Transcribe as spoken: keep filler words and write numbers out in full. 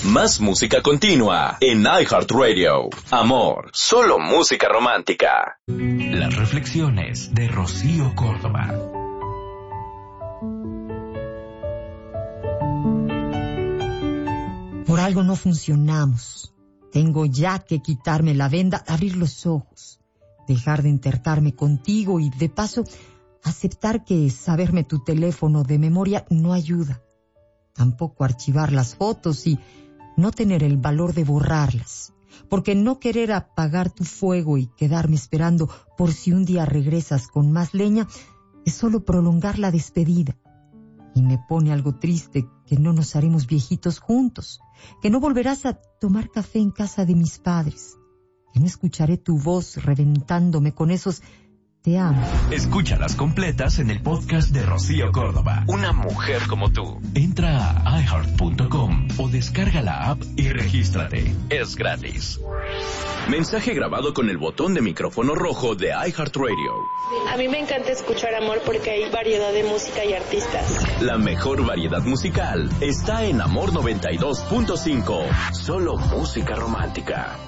Más música continua en iHeartRadio. Amor, solo música romántica. Las reflexiones de Rocío Córdoba. Por algo no funcionamos. Tengo ya que quitarme la venda, abrir los ojos, dejar de entercarme contigo y, de paso, aceptar que saberme tu teléfono de memoria no ayuda. Tampoco archivar las fotos y no tener el valor de borrarlas. Porque no querer apagar tu fuego y quedarme esperando por si un día regresas con más leña es solo prolongar la despedida. Y me pone algo triste que no nos haremos viejitos juntos, que no volverás a tomar café en casa de mis padres, que no escucharé tu voz reventándome con esos te amo. Escúchalas completas en el podcast de Rocío Córdoba. Una mujer como tú. Entra a i heart punto com o descarga la app y regístrate. Es gratis. Mensaje grabado con el botón de micrófono rojo de iHeartRadio. A mí me encanta escuchar Amor porque hay variedad de música y artistas. La mejor variedad musical está en Amor noventa y dos punto cinco. Solo música romántica.